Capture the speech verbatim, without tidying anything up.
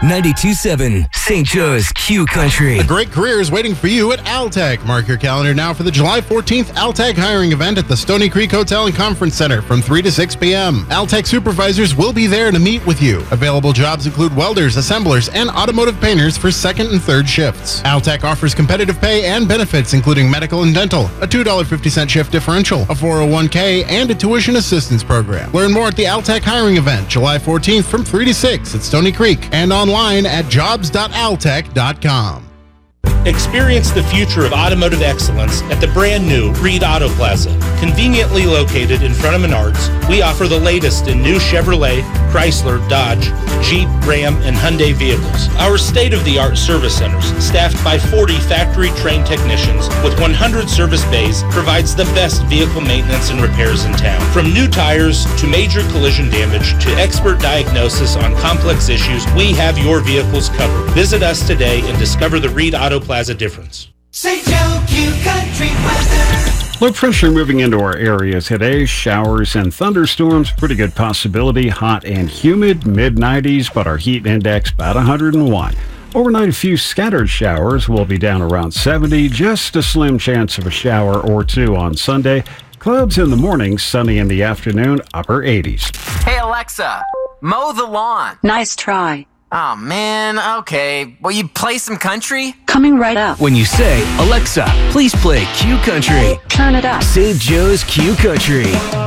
ninety-two point seven Saint Joe's Q Country. A great career is waiting for you at Altec. Mark your calendar now for the July fourteenth Altec hiring event at the Stony Creek Hotel and Conference Center from three to six p.m. Altec supervisors will be there to meet with you. Available jobs include welders, assemblers, and automotive painters for second and third shifts. Altec offers competitive pay and benefits, including medical and dental, a two dollars and fifty cents shift differential, a four oh one k, and a tuition assistance program. Learn more at the Altec hiring event, July fourteenth from three to six at Stony Creek, and online at jobs dot altec dot com. Experience the future of automotive excellence at the brand new Reed Auto Plaza. Conveniently located in front of Menards, we offer the latest in new Chevrolet, Chrysler, Dodge, Jeep, Ram, and Hyundai vehicles. Our state-of-the-art service centers, staffed by forty factory-trained technicians with one hundred service bays, provides the best vehicle maintenance and repairs in town. From new tires to major collision damage to expert diagnosis on complex issues, we have your vehicles covered. Visit us today and discover the Reed Auto Plaza difference. Saint Joe Q Country weather. Look pressure moving into our area today. Showers and thunderstorms, pretty good possibility. Hot and humid, mid nineties, but our heat index about one hundred one. Overnight, a few scattered showers will be down around seventy. Just a slim chance of a shower or two on Sunday. Clouds in the morning, sunny in the afternoon, upper eighties. Hey, Alexa, mow the lawn. Nice try. Oh, man, okay. Will you play some country? Coming right up. When you say, Alexa, please play Q Country. Turn it up. Saint Joe's Q Country.